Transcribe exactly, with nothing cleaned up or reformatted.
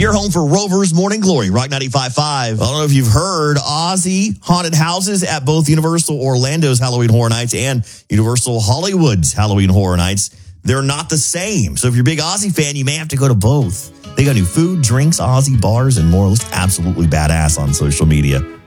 Your home for Rover's Morning Glory, Rock ninety-five point five. I don't know if you've heard, Aussie haunted houses at both Universal Orlando's Halloween Horror Nights and Universal Hollywood's Halloween Horror Nights. They're not the same. So if you're a big Aussie fan, you may have to go to both. They got new food, drinks, Aussie bars, and more. It looks absolutely badass on social media.